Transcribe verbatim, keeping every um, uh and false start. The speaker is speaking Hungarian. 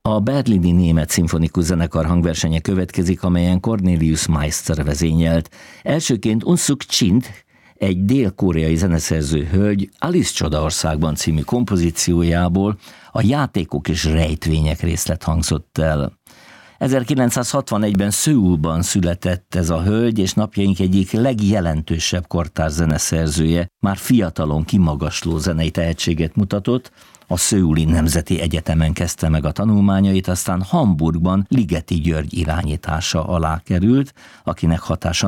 A berlini Német Szimfonikus Zenekar hangversenye következik, amelyen Cornelius Meister vezényelt. Elsőként Unsuk Chint, egy dél-koreai zeneszerző hölgy Alice Csodaországban című kompozíciójából a Játékok és rejtvények részlet hangzott el. ezerkilencszázhatvanegyben Szöulban született ez a hölgy, és napjaink egyik legjelentősebb kortárs zeneszerzője, már fiatalon kimagasló zenei tehetséget mutatott. A Szöuli Nemzeti Egyetemen kezdte meg a tanulmányait, aztán Hamburgban Ligeti György irányítása alá került, akinek hatása